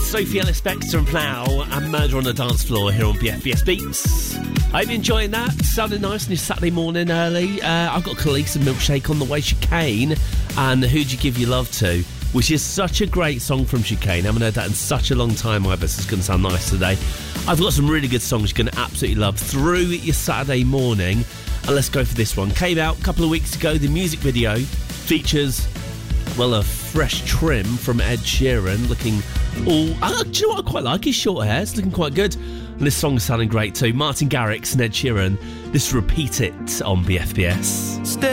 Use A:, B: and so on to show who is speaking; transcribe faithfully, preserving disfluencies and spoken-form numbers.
A: Sophie Ellis-Bextor and Plough and Murder on the Dance Floor here on B F B S Beats. I hope you're enjoying that. Sounding nice on your Saturday morning early. Uh, I've got Khalees and Milkshake on the way, Chicane, and Who'd You Give Your Love To, which is such a great song from Chicane. I haven't heard that in such a long time either, so it's going to sound nice today. I've got some really good songs you're going to absolutely love through your Saturday morning. And let's go for this one. Came out a couple of weeks ago. The music video features, well, a fresh trim from Ed Sheeran, looking all... Uh, do you know what I quite like? His short hair. It's looking quite good. And this song's sounding great too. Martin Garrix and Ed Sheeran. This Repeat It on B F B S. Stay